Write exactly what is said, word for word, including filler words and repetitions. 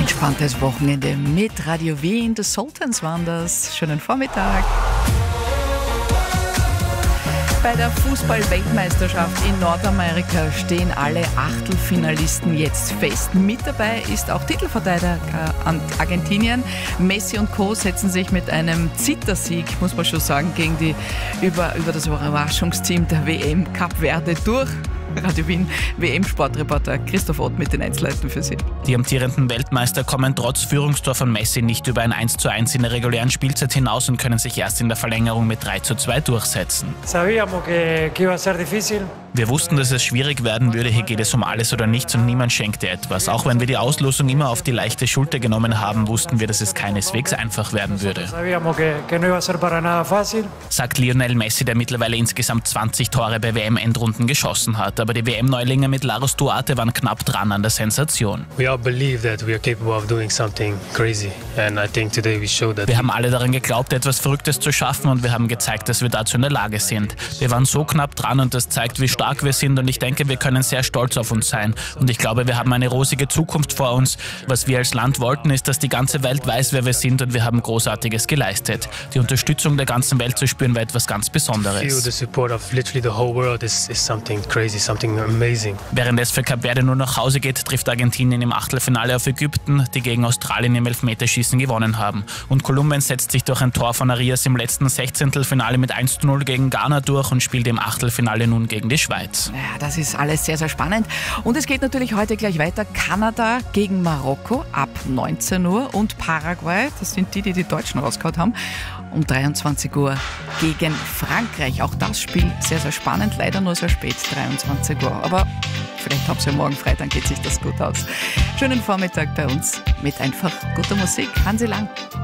Entspanntes Wochenende mit Radio Wien. The Sultans waren das. Schönen Vormittag. Bei der Fußball-Weltmeisterschaft in Nordamerika stehen alle Achtelfinalisten jetzt fest. Mit dabei ist auch Titelverteidiger Argentinien. Messi und Co. setzen sich mit einem Zittersieg, muss man schon sagen, gegen die über, über das Überraschungsteam der W M Kap Verde durch. Radio Wien W M-Sportreporter Christoph Ott mit den Einzelheiten für Sie. Die amtierenden Weltmeister kommen trotz Führungstor von Messi nicht über ein eins zu eins in der regulären Spielzeit hinaus und können sich erst in der Verlängerung mit drei zu zwei durchsetzen. Wir wussten, dass es schwierig werden würde. Hier geht es um alles oder nichts und niemand schenkte etwas. Auch wenn wir die Auslosung immer auf die leichte Schulter genommen haben, wussten wir, dass es keineswegs einfach werden würde. Sagt Lionel Messi, der mittlerweile insgesamt zwanzig Tore bei W M-Endrunden geschossen hat. Aber die W M-Neulinge mit Laros Duarte waren knapp dran an der Sensation. We all believe that we are capable of doing something crazy. And I think today we showed that. Wir haben alle daran geglaubt, etwas Verrücktes zu schaffen und wir haben gezeigt, dass wir dazu in der Lage sind. Wir waren so knapp dran und das zeigt, wie stark wir sind und ich denke, wir können sehr stolz auf uns sein. Und ich glaube, wir haben eine rosige Zukunft vor uns. Was wir als Land wollten, ist, dass die ganze Welt weiß, wer wir sind und wir haben Großartiges geleistet. Die Unterstützung der ganzen Welt zu spüren, war etwas ganz Besonderes. Während es für Kap Verde nur nach Hause geht, trifft Argentinien im Achtelfinale auf Ägypten, die gegen Australien im Elfmeterschießen gewonnen haben. Und Kolumbien setzt sich durch ein Tor von Arias im letzten Sechzehntelfinale mit eins zu null gegen Ghana durch und spielt im Achtelfinale nun gegen die Schweiz. Ja, das ist alles sehr, sehr spannend. Und es geht natürlich heute gleich weiter. Kanada gegen Marokko ab neunzehn Uhr und Paraguay, das sind die, die die Deutschen rausgehauen haben, um dreiundzwanzig Uhr gegen Frankreich. Auch das Spiel sehr, sehr spannend, leider nur sehr spät, dreiundzwanzig Uhr. Aber vielleicht habt ihr ja morgen frei, dann geht sich das gut aus. Schönen Vormittag bei uns mit einfach guter Musik. Hansi Lang.